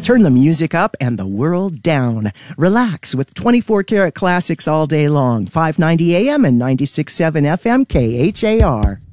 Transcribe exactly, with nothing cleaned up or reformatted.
Turn the music up and the world down. Relax with twenty-four karat classics all day long. five ninety A M and ninety-six point seven F M K H A R.